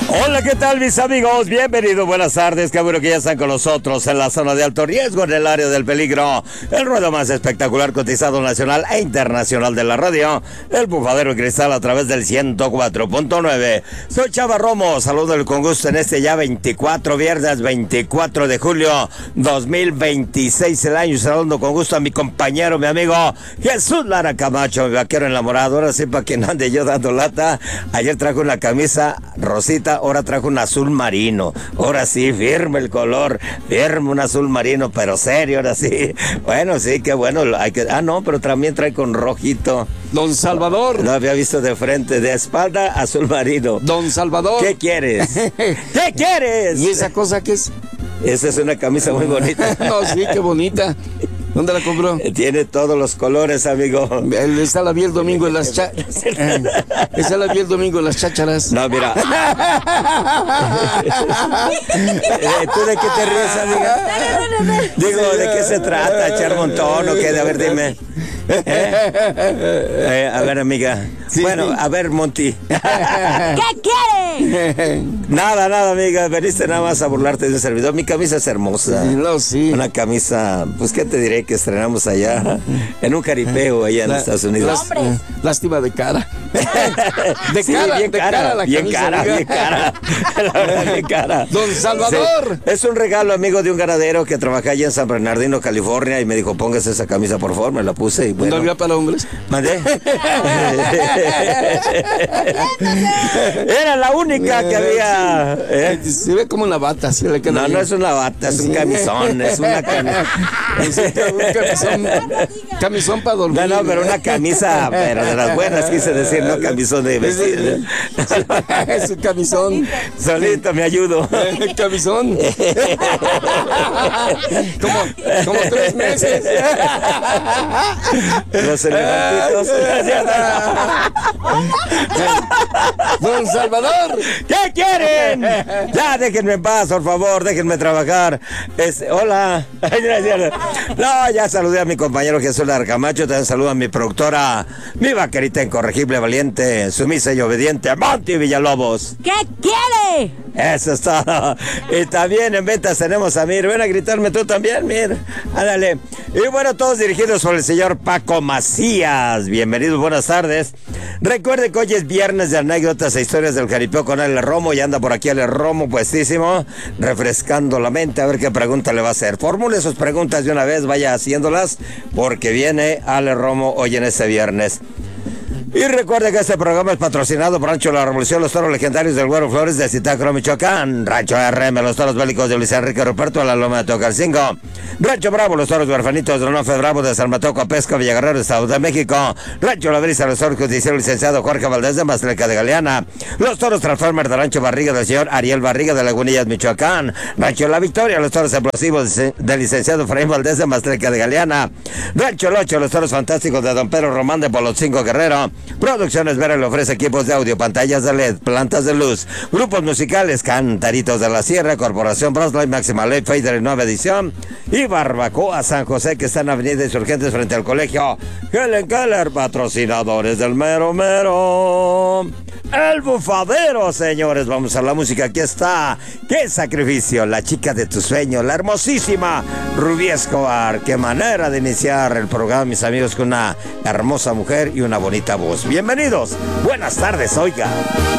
Hola, ¿qué tal mis amigos? Bienvenidos, buenas tardes, qué bueno que ya están con nosotros en la zona de alto riesgo, en el área del peligro. El ruedo más espectacular, cotizado nacional e internacional de la radio, el Bufadero Cristal a través del 104.9. Soy Chava Romo, saludo con gusto en este ya 24, viernes 24 de julio 2026 el año. Saludo con gusto a mi compañero, mi amigo Jesús Lara Camacho, mi vaquero enamorado. Ahora sí, para que no ande yo dando lata. Ayer trajo una camisa rosita, ahora trajo un azul marino. Ahora sí, firme el color, firme un azul marino, pero serio, ahora sí. Bueno, sí, qué bueno. No, pero también trae con rojito. Don Salvador. No había visto de frente, de espalda, azul marino. Don Salvador. ¿Qué quieres? ¿Qué quieres? ¿Y esa cosa qué es? Esa es una camisa muy bonita. No, sí, qué bonita. ¿Dónde la compró? Tiene todos los colores, amigo. Esa la vi el domingo en las chácharas. Esa la vi el domingo en las chácharas. No, mira. ¿Tú de qué te ríes, amiga? Digo, ¿de qué se trata? ¿Echar montón o qué? A ver, dime. A ver, amiga. Sí. Bueno, a ver, Monty. ¿Qué quiere? Nada, amiga. Veniste nada más a burlarte de un servidor. Mi camisa es hermosa. No, sí. Una camisa, pues, ¿qué te diré? Que estrenamos allá en un caripeo allá en Estados Unidos. Lástima de cara. De sí, cara, bien de cara la bien camisa, cara, bien cara. La verdad, bien cara. Don Salvador. Sí. Es un regalo, amigo, de un ganadero que trabaja allá en San Bernardino, California, y me dijo, póngase esa camisa, por favor. Me la puse y bueno. ¿No había para hombres? ¿Mandé? Era la única que había. Se ve como una bata. ¿Sí? No, no es una bata, es un camisón. Es una camisa. Camisón para dormir. No, pero una camisa, pero de las buenas, quise decir, no camisón de vestir. Es un camisón. Solito me ayudo. Camisón. Como 3 meses. Los elefantitos. Don Salvador. ¿Qué quieren? Ya, déjenme en paz, por favor, déjenme trabajar. Hola. No, ya saludé a mi compañero Jesús Lara Camacho, también saludo a mi productora, mi vaquerita incorregible, valiente, sumisa y obediente, Monty Villalobos. ¿Qué quiere? Eso es todo. Y también en ventas tenemos a Mir. Ven a gritarme tú también, Mir. Ándale. Y bueno, todos dirigidos por el señor Paco Macías. Bienvenidos, buenas tardes. Recuerde que hoy es viernes de anécdotas e historias del jaripeo con Ale Romo. Y anda por aquí Ale Romo puestísimo, refrescando la mente, a ver qué pregunta le va a hacer. Formule sus preguntas de una vez, vaya haciéndolas, porque viene Ale Romo hoy en este viernes. Y recuerde que este programa es patrocinado por Rancho La Revolución, los toros legendarios del Güero Flores de Zitácuaro, Michoacán. Rancho RM, los toros bélicos de Luis Enrique Ruperto, la Loma de Tocalcingo. Rancho Bravo, los toros huerfanitos de Nofe Bravo de San Mateo, Pesca, Villaguerrero, Estado de México. Rancho La Brisa, los toros judicial licenciado Jorge Valdés de Maztleca de Galeana. Los toros Transformer de Rancho Barriga del señor Ariel Barriga de Lagunillas, Michoacán. Rancho La Victoria, los toros explosivos del licenciado Efraín Valdés de Maztleca de Galeana. Rancho Locho, los toros fantásticos de Don Pedro Román de Polotzinco Guerrero. Producciones Vera le ofrece equipos de audio, pantallas de LED, plantas de luz, grupos musicales, Cantaritos de la Sierra, Corporación Broslight, Máxima Ley, Fader en nueva edición, y Barbacoa San José, que está en Avenida Insurgentes frente al colegio Helen Keller, patrocinadores del mero mero. El Bufadero, señores, vamos a la música, aquí está. ¡Qué sacrificio! La chica de tu sueño, la hermosísima Rubí Escobar. Qué manera de iniciar el programa, mis amigos, con una hermosa mujer y una bonita voz. Bienvenidos, buenas tardes, oiga.